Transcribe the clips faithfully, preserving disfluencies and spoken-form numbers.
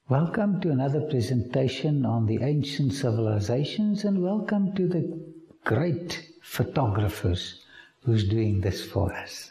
Welcome to another presentation on the ancient civilizations, and welcome to the great photographers who's doing this for us.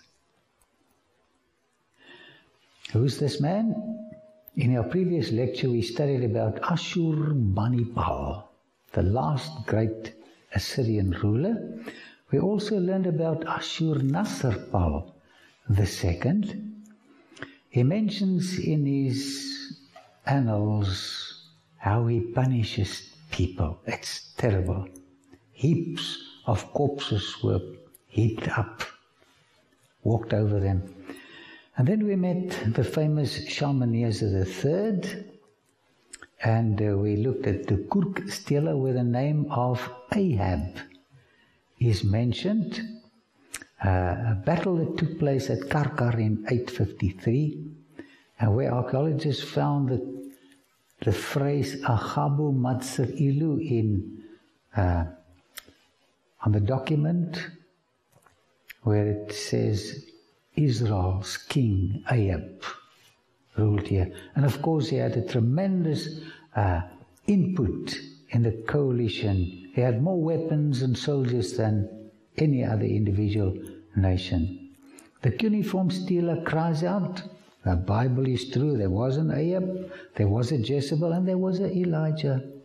Who's this man? In our previous lecture we studied about Ashurbanipal, the last great Assyrian ruler. We also learned about Ashurnasirpal the second. He mentions in his annals how he punishes people. It's terrible. Heaps of corpses were heaped up, walked over them. And then we met the famous Shalmaneser the third, and uh, we looked at the Kurk Stela, where the name of Ahab is mentioned. Uh, a battle that took place at Karkar in eight fifty-three, and where archaeologists found that the phrase Achabu Matsir Ilu in uh, on the document, where it says Israel's king Ahab ruled here. And of course he had a tremendous uh, input in the coalition. He had more weapons and soldiers than any other individual nation. The cuneiform stela cries out, the Bible is true, there was an Ahab, there was a Jezebel, and there was an Elijah.